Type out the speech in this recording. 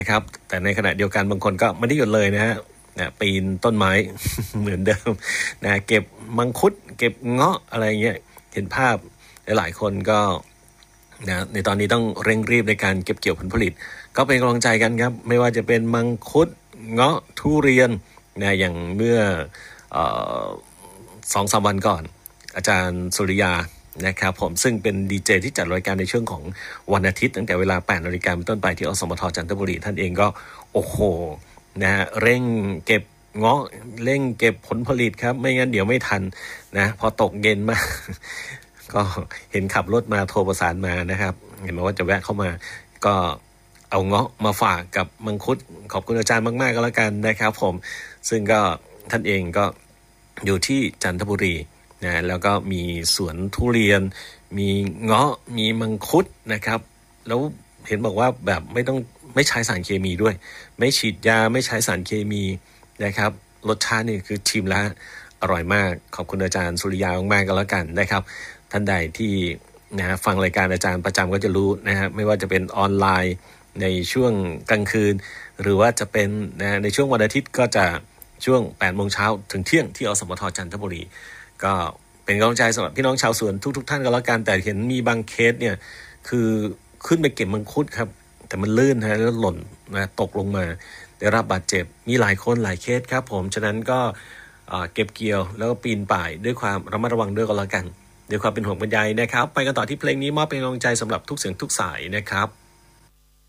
นะครับแต่ในขณะเดียวกันบางคนก็ไม่ได้หยุดเลยนะฮะปีนต้นไม้ เหมือนเดิมนะเก็บมังคุดเก็บเงาะอะไรเงี้ยเห็นภาพหลายคนก็นะในตอนนี้ต้องเร่งรีบในการเก็บเกี่ยวผลผลิตก็เป็นกำลังใจกันครับไม่ว่าจะเป็นมังคุดเงาะทุเรียนนะอย่างเมื่อ2-3 วันก่อนอาจารย์สุริยานะครับผมซึ่งเป็นดีเจที่จัดรายการในช่วงของวันอาทิตย์ตั้งแต่เวลา 8 นาฬิกาเป็นต้นไปที่อสมทจันทบุรีท่านเองก็โอ้โหนะเร่งเก็บเงาะเร่งเก็บผลผลิตครับไม่งั้นเดี๋ยวไม่ทันนะพอตกเย็นมาก ก็เห็นขับรถมาโทรประสานมานะครับเห็นว่าจะแวะเข้ามาก็เอาเงาะมาฝากกับมังคุดขอบคุณอาจารย์มากๆก็แล้วกันนะครับผมซึ่งก็ท่านเองก็อยู่ที่จันทบุรีนะแล้วก็มีสวนทุเรียนมีเงาะมีมังคุดนะครับแล้วเห็นบอกว่าแบบไม่ใช้สารเคมีด้วยไม่ฉีดยาไม่ใช้สารเคมีนะครับรสชาตินี่คือชิมแล้วอร่อยมากขอบคุณอาจารย์สุริยามากๆก็แล้วกันนะครับท่านใดที่นะฟังรายการอาจารย์ประจำก็จะรู้นะฮะไม่ว่าจะเป็นออนไลน์ในช่วงกลางคืนหรือว่าจะเป็นนะในช่วงวันอาทิตย์ก็จะช่วง 8 โมงเช้าถึงเที่ยงที่อสมทจันทบุรีก็เป็นกำลังใจสำหรับพี่น้องชาวสวนทุกท่านก็แล้วกันแต่เห็นมีบางเคสเนี่ยคือขึ้นไปเก็บมังคุดครับแต่มันลื่นฮะแล้วหล่นนะตกลงมาได้รับบาดเจ็บมีหลายคนหลายเคสครับผมฉะนั้นก็เก็บเกี่ยวแล้วก็ปีนป่ายด้วยความระมัดระวังด้วยก็แล้วกันด้วยความเป็นห่วงเป็นใยนะครับไปกันต่อที่เพลงนี้มอบเป็นกำลังใจสำหรับทุกเสียงทุกสายนะครับ